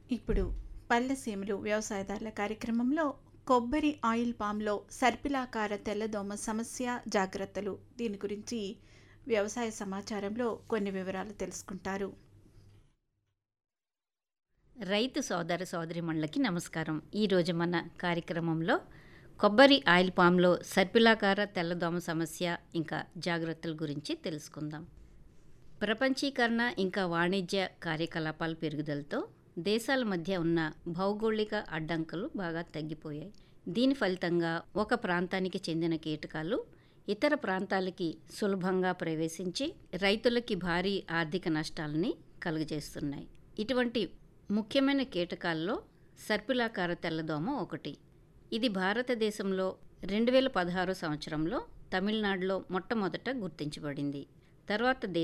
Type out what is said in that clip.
ఇప్పుడు పల్లెసీమలు వ్యవసాయదారుల కార్యక్రమంలో కొబ్బరి ఆయిల్ పామ్లో సర్పిలాకార తెల్లదోమ సమస్య జాగ్రత్తలు దీని గురించి వ్యవసాయ సమాచారంలో కొన్ని వివరాలు తెలుసుకుంటారు. రైతు సోదర సోదరిమణులకి నమస్కారం. ఈరోజు మన కార్యక్రమంలో కొబ్బరి ఆయిల్ పామ్లో సర్పిలాకార తెల్లదోమ సమస్య ఇంకా జాగ్రత్తల గురించి తెలుసుకుందాం. ప్రపంచీకరణ ఇంకా వాణిజ్య కార్యకలాపాల పెరుగుదలతో దేశాల మధ్య ఉన్న భౌగోళిక అడ్డంకులు బాగా తగ్గిపోయాయి. దీని ఫలితంగా ఒక ప్రాంతానికి చెందిన కీటకాలు ఇతర ప్రాంతాలకి సులభంగా ప్రవేశించి రైతులకి భారీ ఆర్థిక నష్టాలని కలుగజేస్తున్నాయి. ఇటువంటి ముఖ్యమైన కీటకాల్లో సర్పిలాకార తెల్లదోమ ఒకటి. ఇది భారతదేశంలో 2016 సంవత్సరంలో తమిళనాడులో మొట్టమొదట గుర్తించబడింది. తర్వాత